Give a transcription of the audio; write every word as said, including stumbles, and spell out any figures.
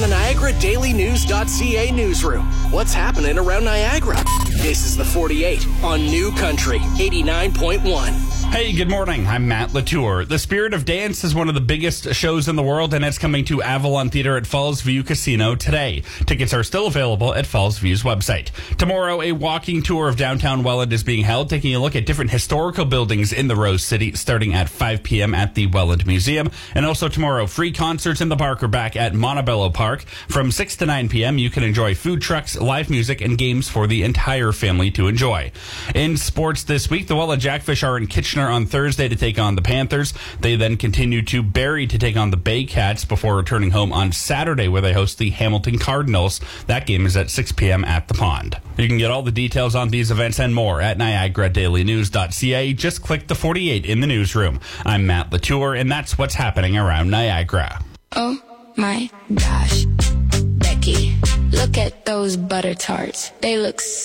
the Niagara Daily News dot C A newsroom. What's happening around Niagara? This is the forty-eight on New Country eighty-nine point one. Hey, good morning. I'm Matt Latour. The Spirit of Dance is one of the biggest shows in the world, and it's coming to Avalon Theatre at Falls View Casino today. Tickets are still available at Falls View's website. Tomorrow, a walking tour of downtown Welland is being held, taking a look at different historical buildings in the Rose City, starting at five p.m. at the Welland Museum. And also tomorrow, free concerts in the park are back at Montebello Park. From six to nine p.m., you can enjoy food trucks, live music, and games for the entire family to enjoy. In sports this week, the Welland Jackfish are in Kitchener on Thursday to take on the Panthers. They then continue to Barrie to take on the Bay Cats before returning home on Saturday, where they host the Hamilton Cardinals. That game is at six p.m. at the Pond. You can get all the details on these events and more at Niagara Daily News dot C A. Just click the forty-eight in the newsroom. I'm Matt Latour, and that's what's happening around Niagara. Oh my gosh, Becky, look at those butter tarts. They look so